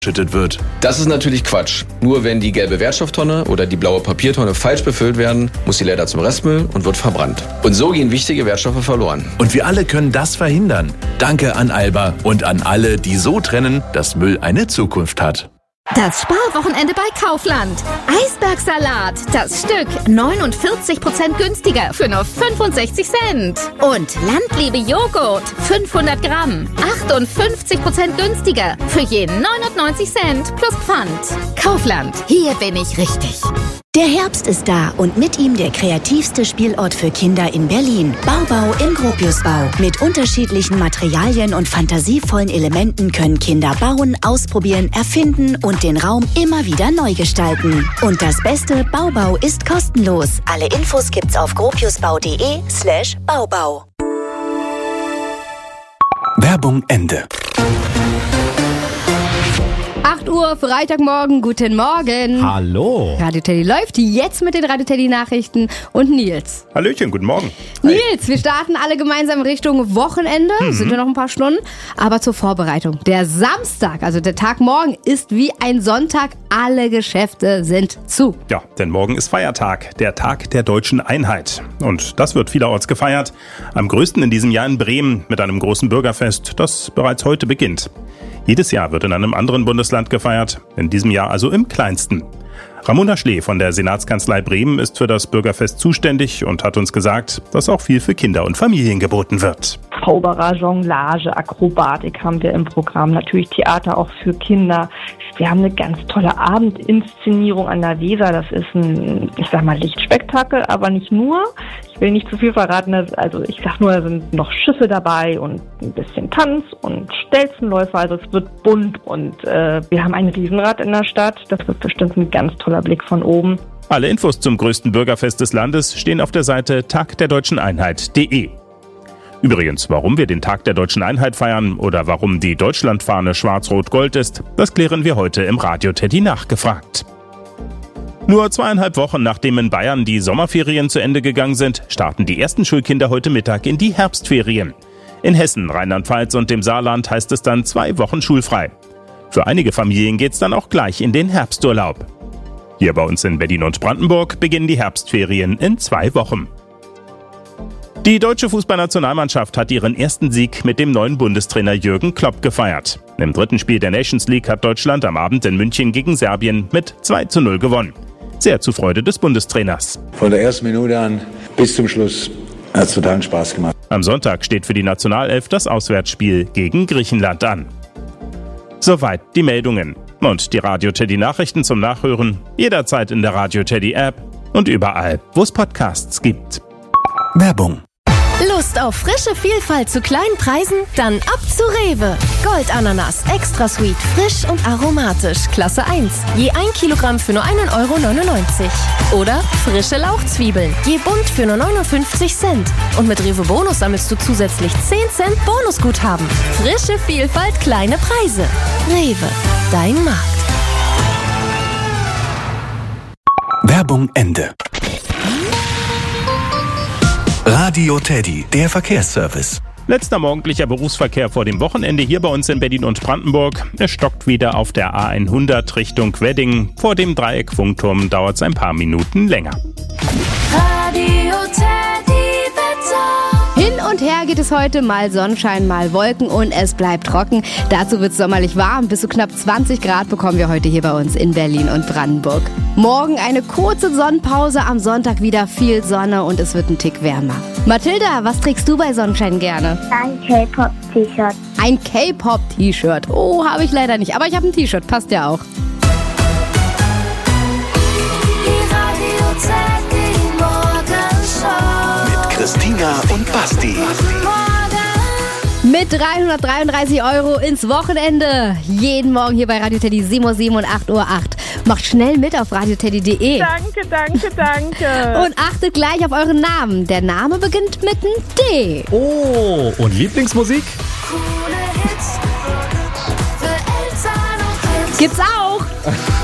geschüttet wird. Das ist natürlich Quatsch. Nur wenn die gelbe Wertstofftonne oder die blaue Papiertonne falsch befüllt werden, muss die leider zum Restmüll und wird verbrannt. Und so gehen wichtige Wertstoffe verloren. Und wir alle können das verhindern. Danke an Alba und an alle, die so trennen, dass Müll eine Zukunft hat. Das Sparwochenende bei Kaufland. Eisbergsalat, das Stück 49% günstiger für nur 65 Cent. Und Landliebe Joghurt, 500 Gramm, 58% günstiger für je 99 Cent plus Pfand. Kaufland, hier bin ich richtig. Der Herbst ist da und mit ihm der kreativste Spielort für Kinder in Berlin. Baubau im Gropiusbau. Mit unterschiedlichen Materialien und fantasievollen Elementen können Kinder bauen, ausprobieren, erfinden und den Raum immer wieder neu gestalten. Und das Beste, Baubau ist kostenlos. Alle Infos gibt's auf gropiusbau.de/Baubau. Werbung Ende. 8 Uhr, Freitagmorgen, guten Morgen. Hallo. Radio Teddy läuft jetzt mit den Radio Teddy Nachrichten und Nils. Hallöchen, guten Morgen. Nils, wir starten alle gemeinsam Richtung Wochenende, sind wir noch ein paar Stunden, aber zur Vorbereitung. Der Samstag, also der Tag morgen, ist wie ein Sonntag, alle Geschäfte sind zu. Ja, denn morgen ist Feiertag, der Tag der deutschen Einheit. Und das wird vielerorts gefeiert. Am größten in diesem Jahr in Bremen mit einem großen Bürgerfest, das bereits heute beginnt. Jedes Jahr wird in einem anderen Bundesland gefeiert, in diesem Jahr also im kleinsten. Ramona Schlee von der Senatskanzlei Bremen ist für das Bürgerfest zuständig und hat uns gesagt, dass auch viel für Kinder und Familien geboten wird. Zauberer, Jonglage, Akrobatik haben wir im Programm, natürlich Theater auch für Kinder. Wir haben eine ganz tolle Abendinszenierung an der Weser. Das ist ein, Lichtspektakel, aber nicht nur. Ich will nicht zu viel verraten. Da sind noch Schiffe dabei und ein bisschen Tanz und Stelzenläufer. Also es wird bunt und wir haben ein Riesenrad in der Stadt. Das wird bestimmt ein ganz toller Blick von oben. Alle Infos zum größten Bürgerfest des Landes stehen auf der Seite tagderdeutscheneinheit.de. Übrigens, warum wir den Tag der Deutschen Einheit feiern oder warum die Deutschlandfahne schwarz-rot-gold ist, das klären wir heute im Radio Teddy nachgefragt. Nur 2,5 Wochen nachdem in Bayern die Sommerferien zu Ende gegangen sind, starten die ersten Schulkinder heute Mittag in die Herbstferien. In Hessen, Rheinland-Pfalz und dem Saarland heißt es dann 2 Wochen schulfrei. Für einige Familien geht's dann auch gleich in den Herbsturlaub. Hier bei uns in Berlin und Brandenburg beginnen die Herbstferien in 2 Wochen. Die deutsche Fußballnationalmannschaft hat ihren ersten Sieg mit dem neuen Bundestrainer Jürgen Klopp gefeiert. Im 3. Spiel der Nations League hat Deutschland am Abend in München gegen Serbien mit 2:0 gewonnen. Sehr zur Freude des Bundestrainers. Von der ersten Minute an bis zum Schluss hat es totalen Spaß gemacht. Am Sonntag steht für die Nationalelf das Auswärtsspiel gegen Griechenland an. Soweit die Meldungen. Und die Radio Teddy Nachrichten zum Nachhören jederzeit in der Radio Teddy App und überall, wo es Podcasts gibt. Werbung. Lust auf frische Vielfalt zu kleinen Preisen? Dann ab zu Rewe. Goldananas, extra sweet, frisch und aromatisch, Klasse 1. Je 1 Kilogramm für nur 1,99 €. Oder frische Lauchzwiebeln, je bunt für nur 59 Cent. Und mit Rewe Bonus sammelst du zusätzlich 10 Cent Bonusguthaben. Frische Vielfalt, kleine Preise. Rewe, dein Markt. Werbung Ende. Radio Teddy, der Verkehrsservice. Letzter morgendlicher Berufsverkehr vor dem Wochenende hier bei uns in Berlin und Brandenburg. Es stockt wieder auf der A100 Richtung Wedding. Vor dem Dreieck Funkturm dauert es ein paar Minuten länger. Radio Teddy Wetter. Hin und her geht es heute, mal Sonnenschein, mal Wolken und es bleibt trocken. Dazu wird es sommerlich warm, bis zu knapp 20 Grad bekommen wir heute hier bei uns in Berlin und Brandenburg. Morgen eine kurze Sonnenpause, am Sonntag wieder viel Sonne und es wird ein Tick wärmer. Mathilda, was trägst du bei Sonnenschein gerne? Ein K-Pop-T-Shirt. Ein K-Pop-T-Shirt. Oh, habe ich leider nicht, aber ich habe ein T-Shirt, passt ja auch. Mit Christina und Basti. Mit 333 € ins Wochenende. Jeden Morgen hier bei Radio Teddy 7:07 und 8:08 Uhr. Macht schnell mit auf radioteddy.de. Danke. Und achtet gleich auf euren Namen. Der Name beginnt mit einem D. Oh, und Lieblingsmusik? Gibt's auch.